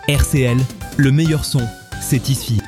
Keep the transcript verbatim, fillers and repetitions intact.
R C L, le meilleur son, c'est ici.